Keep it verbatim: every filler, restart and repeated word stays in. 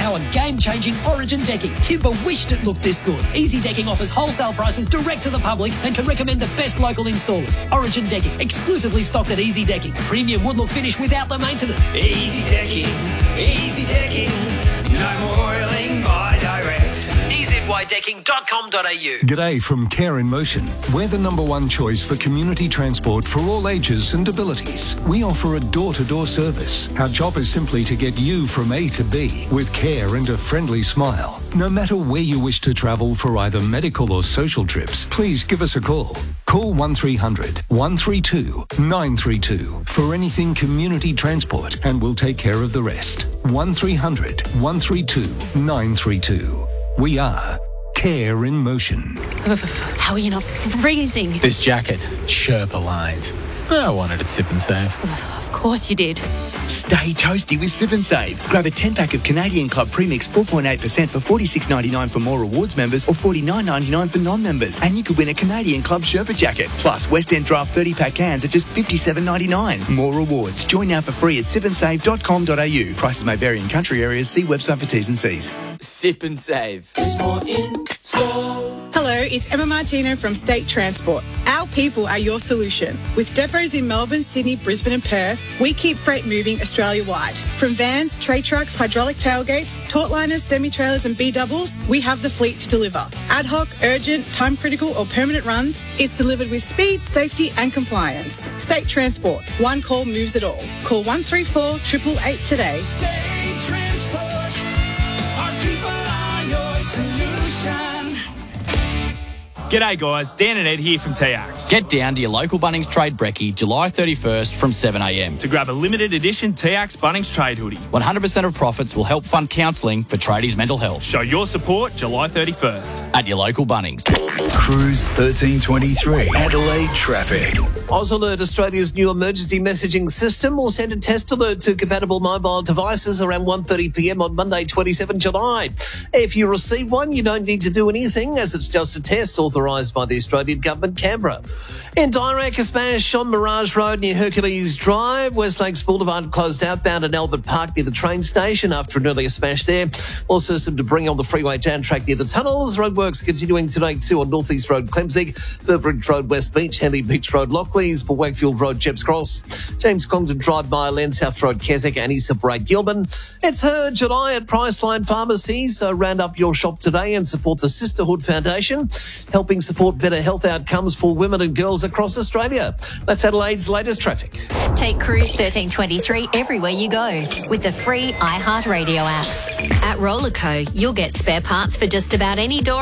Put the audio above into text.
powered game-changing Origin decking. Timber wished it looked this good. Easy Decking offers wholesale prices direct to the public and can recommend the best local installers. Origin Decking, exclusively stocked at Easy Decking. Premium wood look finish without the maintenance. Easy Decking, Easy Decking, no more oiling by direct. e z y decking dot com dot a u. G'day from Care in Motion. We're the number one choice for community transport for all ages and abilities. We offer a door-to-door service. Our job is simply to get you from A to B with care and a friendly smile. No matter where you wish to travel for either medical or social trips, please give us a call. Call one three hundred, one three two, nine three two for anything community transport and we'll take care of the rest. one three hundred, one three two, nine three two. We are Care in Motion. How are you not freezing? This jacket, Sherpa lined. I wanted it Sip and Save. Of course you did. Stay toasty with Sip and Save. Grab a ten-pack of Canadian Club Premix four point eight percent for forty-six ninety-nine for More Rewards members or forty-nine ninety-nine for non-members. And you could win a Canadian Club Sherpa jacket. Plus, West End Draft thirty-pack cans at just fifty-seven ninety-nine. More rewards. Join now for free at sip and save dot com dot a u. Prices may vary in country areas. See website for T's and C's. Sip and Save. There's more in store. Hello, it's Emma Martino from State Transport. Our people are your solution. With depots in Melbourne, Sydney, Brisbane and Perth, we keep freight moving Australia-wide. From vans, tray trucks, hydraulic tailgates, tautliners, semi-trailers and B-doubles, we have the fleet to deliver. Ad hoc, urgent, time-critical or permanent runs, it's delivered with speed, safety and compliance. State Transport. One call moves it all. Call one three four, eight eight eight today. State Transport, our people are your solution. G'day guys, Dan and Ed here from T Axe. Get down to your local Bunnings Trade Brekkie July thirty-first from seven a m. To grab a limited edition T Axe Bunnings Trade hoodie. one hundred percent of profits will help fund counselling for tradies' mental health. Show your support July thirty-first. At your local Bunnings. Cruise thirteen twenty-three, Adelaide traffic. AusAlert, Australia's new emergency messaging system, will send a test alert to compatible mobile devices around one thirty p m on Monday, twenty-seventh of July. If you receive one, you don't need to do anything, as it's just a test authorised by the Australian Government, Canberra. In Dirac, a smash on Mirage Road near Hercules Drive. West Lakes Boulevard closed outbound at Albert Park near the train station after an earlier smash there. Also some debris on the freeway down track near the tunnels. Roadworks continuing today too on North East Road, Clemsig, Burbridge Road, West Beach, Henley Beach Road, Lockleys, Port Wakefield Road, Jeps Cross, James Congdon Drive, Mile End, South Road, Keswick and East of Braid, Gilman. It's her July at Priceline Pharmacy, so round up your shop today and support the Sisterhood Foundation, helping support better health outcomes for women and girls across Australia. That's Adelaide's latest traffic. Take Cruise thirteen twenty-three everywhere you go with the free iHeartRadio app. At Rollerco, you'll get spare parts for just about any door